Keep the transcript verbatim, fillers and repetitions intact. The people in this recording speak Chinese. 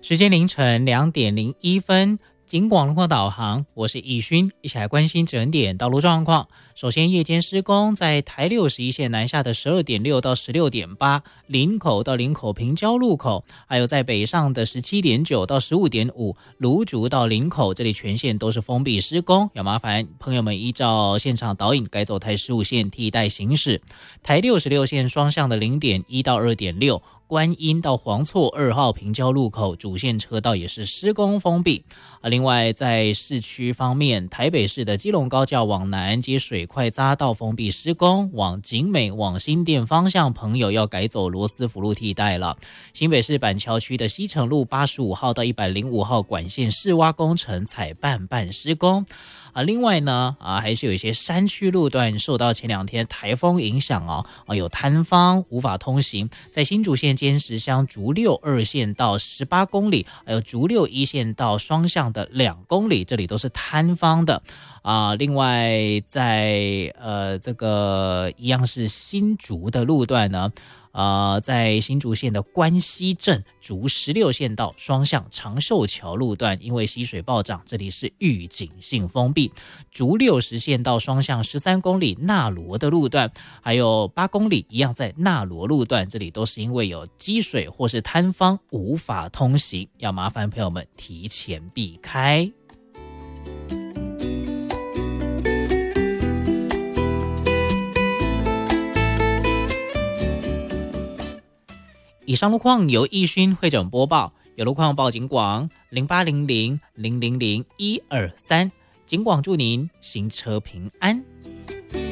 时间凌晨两点零一分，警广路况导航，我是易勋，一起来关心整点道路状况。首先，夜间施工在台六十一线南下的十二点六到十六点八，林口到林口平交路口，还有在北上的十七点九到十五点五，芦竹到林口，这里全线都是封闭施工，要麻烦朋友们依照现场导引改走台十五线替代行驶。台六十六线双向的零点一到二点六。观音到黄厝二号平交路口主线车道也是施工封闭。啊，另外在市区方面，台北市的基隆高架往南接水块匝道封闭施工，往景美往新店方向朋友要改走罗斯福路替代了。新北市板桥区的西城路八十五号到一百零五号管线试挖工程采半半施工。啊，另外呢，啊，还是有一些山区路段受到前两天台风影响哦，啊，有坍方无法通行，在新竹县尖石乡竹六二线到十八公里，还有竹六一线到双向的两公里，这里都是坍方的。啊，另外在呃这个一样是新竹的路段呢。呃，在新竹县的关西镇竹十六线道双向长寿桥路段，因为溪水暴涨，这里是预警性封闭。竹六十线道双向十三公里纳罗的路段，还有八公里一样在纳罗路段，这里都是因为有积水或是坍方无法通行，要麻烦朋友们提前避开。以上路况由易勋会诊播报，有路况报警广零八零零零零零一二三，警广祝您行车平安。